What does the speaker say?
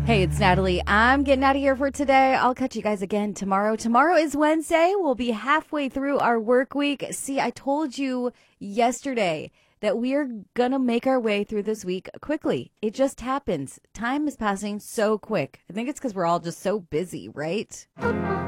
Hey, it's Natalie. I'm getting out of here for today. I'll catch you guys again tomorrow. Tomorrow is Wednesday. We'll be halfway through our work week. See, I told you yesterday that we are going to make our way through this week quickly. It just happens. Time is passing so quick. I think it's because we're all just so busy, right?